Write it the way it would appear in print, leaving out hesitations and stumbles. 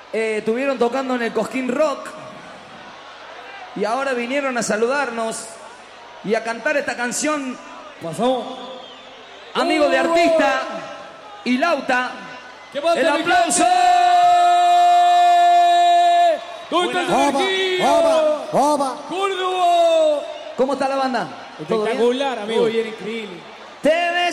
Estuvieron tocando en el Cosquín Rock y ahora vinieron a saludarnos y a cantar esta canción. Pasó. Amigo de artista y Lauta. ¡El aplauso! ¿Dónde está el energía? ¡Córdoba! ¿Cómo está la banda? ¿Todo bien? Espectacular, amigo. Muy bien, increíble. Te